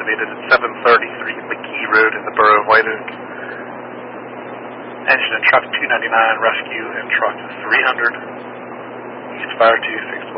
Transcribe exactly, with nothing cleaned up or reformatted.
activated at seven thirty-three McGee Road in the borough of White Oak. Engine and truck two ninety-nine, rescue and truck three hundred, east fire two sixty.